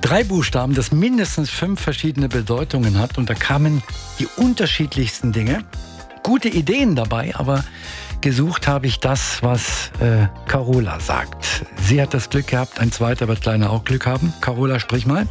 3 Buchstaben, das mindestens 5 verschiedene Bedeutungen hat. Und da kamen die unterschiedlichsten Dinge. Gute Ideen dabei, aber gesucht habe ich das, was Carola sagt. Sie hat das Glück gehabt, ein zweiter wird kleiner auch Glück haben. Carola, sprich mal.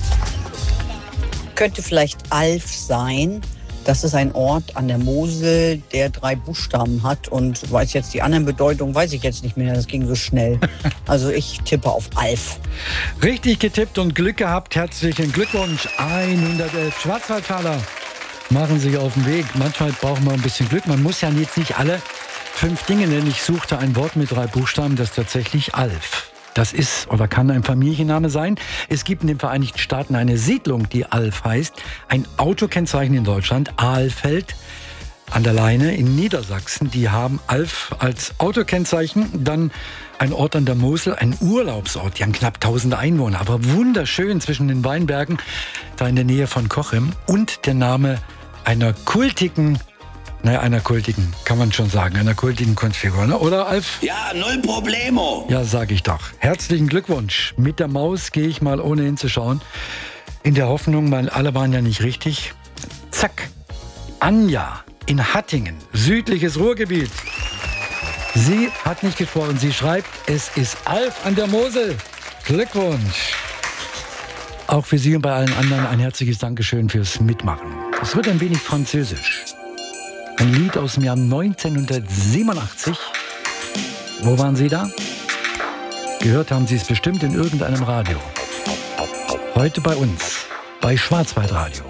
Könnte vielleicht Alf sein. Das ist ein Ort an der Mosel, der 3 Buchstaben hat. Und weiß jetzt die anderen Bedeutungen, weiß ich jetzt nicht mehr. Das ging so schnell. Also ich tippe auf Alf. Richtig getippt und Glück gehabt. Herzlichen Glückwunsch. 111 Schwarzwaldtaler machen sich auf den Weg. Manchmal brauchen wir ein bisschen Glück. Man muss ja jetzt nicht alle 5 Dinge nennen. Ich suchte ein Wort mit 3 Buchstaben, das tatsächlich Alf. Das ist oder kann ein Familienname sein. Es gibt in den Vereinigten Staaten eine Siedlung, die Alf heißt. Ein Autokennzeichen in Deutschland, Alfeld an der Leine in Niedersachsen. Die haben Alf als Autokennzeichen. Dann ein Ort an der Mosel, ein Urlaubsort. Die haben knapp 1000 Einwohner, aber wunderschön zwischen den Weinbergen, da in der Nähe von Cochem. Und der Name einer kultigen, kann man schon sagen, einer kultigen Kunstfigur, ne? Oder Alf? Ja, null Problemo. Ja, sag ich doch. Herzlichen Glückwunsch. Mit der Maus gehe ich mal ohne hinzuschauen. In der Hoffnung, weil alle waren ja nicht richtig. Zack. Anja in Hattingen, südliches Ruhrgebiet. Sie hat nicht gesprochen, sie schreibt, es ist Alf an der Mosel. Glückwunsch. Auch für Sie und bei allen anderen ein herzliches Dankeschön fürs Mitmachen. Es wird ein wenig französisch. Ein Lied aus dem Jahr 1987. Wo waren Sie da? Gehört haben Sie es bestimmt in irgendeinem Radio. Heute bei uns, bei Schwarzwaldradio.